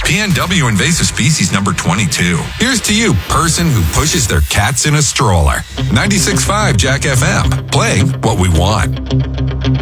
PNW invasive species number 22. Here's to you, person who pushes their cats in a stroller. 96.5 Jack FM, playing what we want.